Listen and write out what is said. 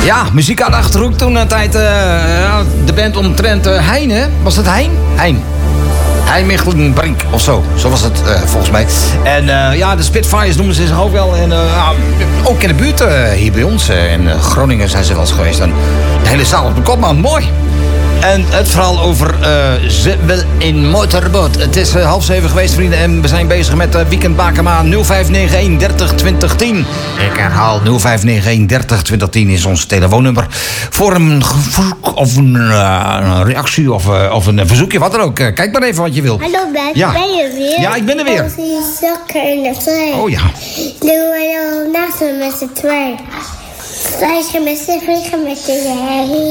Ja, muziek uit de Achterhoek. Toen een tijd de band omtrent Heine. Was het Hein? Hein Michelenbrink of zo. Zo was het volgens mij. En ja, de Spitfires noemen ze zich ook wel. En ook in de buurt hier bij ons. In Groningen zijn ze wel eens geweest. En de hele zaal op de kop, man. Mooi. En het verhaal over ze wil in motorboot. Het is 6:30 geweest, vrienden. En we zijn bezig met Weekend Bakema 0591 30 20 10. Ik herhaal 0591 30 20 10 is ons telefoonnummer. Voor een verzoek of een reactie of een verzoekje, wat dan ook. Kijk maar even wat je wil. Hallo Ben, Ja. ben je weer? Ja, ik ben er weer. Ik zie zakken in de trein. Oh ja. Nu we naast me met z'n twee. Vliegen met z'n